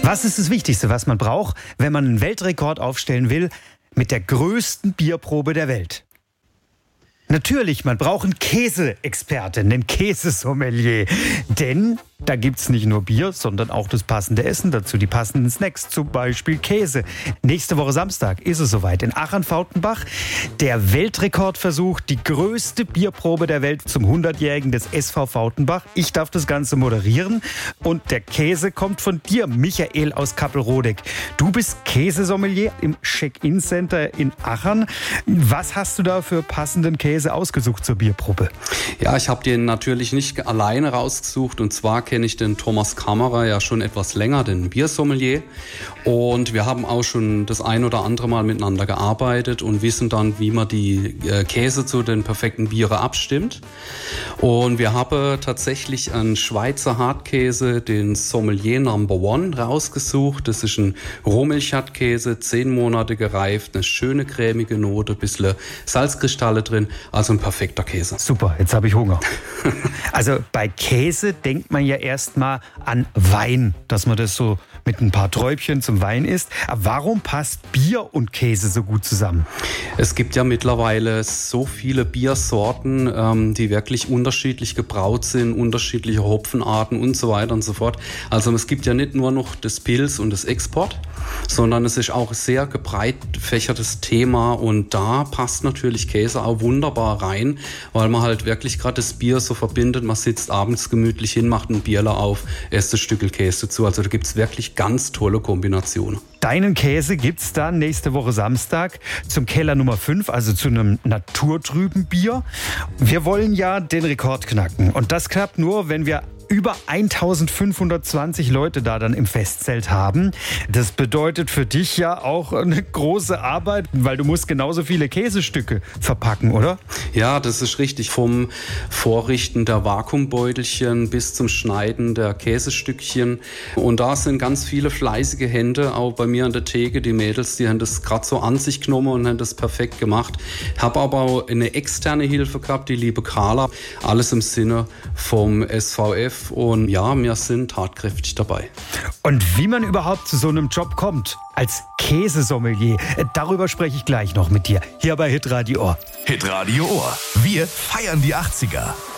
Was ist das Wichtigste, was man braucht, wenn man einen Weltrekord aufstellen will mit der größten Bierprobe der Welt? Natürlich, man braucht einen Käseexperten, einen Käsesommelier. Denn da gibt's nicht nur Bier, sondern auch das passende Essen dazu, die passenden Snacks, zum Beispiel Käse. Nächste Woche Samstag ist es soweit in Achern-Fautenbach. Der Weltrekordversuch, die größte Bierprobe der Welt zum 100-Jährigen des SV Fautenbach. Ich darf das Ganze moderieren und der Käse kommt von dir, Michael aus Kappelrodeck. Du bist Käsesommelier im Check-In-Center in Achern. Was hast du da für passenden Käse ausgesucht zur Bierprobe? Ja, ich habe den natürlich nicht alleine rausgesucht, und zwar kenne ich den Thomas Kammerer ja schon etwas länger, den Biersommelier, und wir haben auch schon das ein oder andere Mal miteinander gearbeitet und wissen dann, wie man die Käse zu den perfekten Biere abstimmt. Und wir haben tatsächlich einen Schweizer Hartkäse, den Sommelier Number One, rausgesucht. Das ist ein Rohmilchhartkäse, 10 Monate gereift, eine schöne cremige Note, ein bisschen Salzkristalle drin, also ein perfekter Käse. Super, jetzt habe ich Hunger. Also bei Käse denkt man ja erstmal an Wein, dass man das so mit ein paar Träubchen zum Wein isst. Aber warum passt Bier und Käse so gut zusammen? Es gibt ja mittlerweile so viele Biersorten, die wirklich unterschiedlich gebraut sind, unterschiedliche Hopfenarten und so weiter und so fort. Also es gibt ja nicht nur noch das Pils und das Export, sondern es ist auch ein sehr breit gefächertes Thema, und da passt natürlich Käse auch wunderbar rein, weil man halt wirklich gerade das Bier so verbindet. Man sitzt abends gemütlich hin, macht ein Bierler auf, esst ein Stückel Käse dazu. Also da gibt es wirklich ganz tolle Kombinationen. Deinen Käse gibt's dann nächste Woche Samstag zum Keller Nummer 5, also zu einem naturtrüben Bier. Wir wollen ja den Rekord knacken, und das klappt nur, wenn wir über 1520 Leute da dann im Festzelt haben. Das bedeutet für dich ja auch eine große Arbeit, weil du musst genauso viele Käsestücke verpacken, oder? Ja, das ist richtig. Vom Vorrichten der Vakuumbeutelchen bis zum Schneiden der Käsestückchen. Und da sind ganz viele fleißige Hände, auch bei mir an der Theke. Die Mädels, die haben das gerade so an sich genommen und haben das perfekt gemacht. Habe aber auch eine externe Hilfe gehabt, die liebe Carla. Alles im Sinne vom SVF. Und ja, wir sind tatkräftig dabei. Und wie man überhaupt zu so einem Job kommt, als Käsesommelier, darüber spreche ich gleich noch mit dir, hier bei Hitradio Ohr. Hitradio Ohr. Wir feiern die 80er.